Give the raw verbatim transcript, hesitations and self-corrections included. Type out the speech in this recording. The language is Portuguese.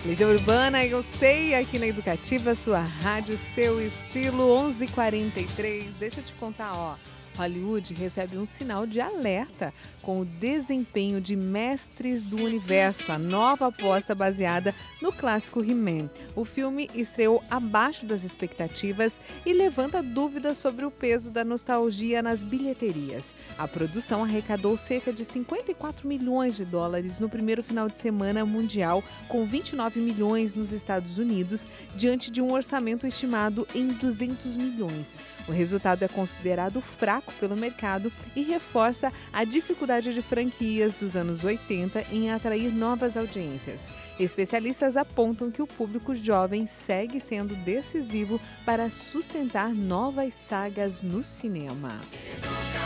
Legião Urbana, eu sei, aqui na Educativa, sua rádio, seu estilo, onze e quarenta e três. Deixa eu te contar, ó. Hollywood recebe um sinal de alerta com o desempenho de Mestres do Universo, a nova aposta baseada no clássico He-Man. O filme estreou abaixo das expectativas e levanta dúvidas sobre o peso da nostalgia nas bilheterias. A produção arrecadou cerca de cinquenta e quatro milhões de dólares no primeiro final de semana mundial, com vinte e nove milhões nos Estados Unidos, diante de um orçamento estimado em duzentos milhões. O resultado é considerado fraco pelo mercado e reforça a dificuldade de franquias dos anos oitenta em atrair novas audiências. Especialistas apontam que o público jovem segue sendo decisivo para sustentar novas sagas no cinema.